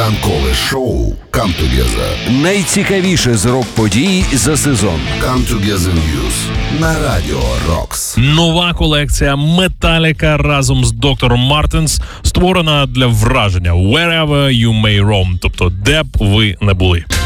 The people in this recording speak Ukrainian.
Ранкове шоу Come Together. Найцікавіше з рок-подій за сезон. Come Together News на Радіо Рокс. Нова колекція Metallica разом з Dr. Martens створена для враження Wherever You May Roam, тобто де б ви не були.